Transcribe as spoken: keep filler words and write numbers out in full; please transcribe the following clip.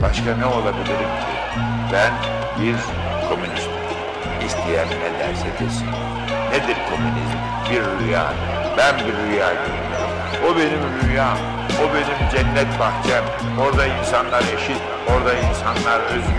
Başka ne olabilirim ki? Ben bir komünistim. İsteyen ne derse desin. Nedir komünizm? Bir rüya. Ben bir rüya görüyorum. O benim rüyam. O benim cennet bahçem. Orada insanlar eşit. Orada insanlar özgür.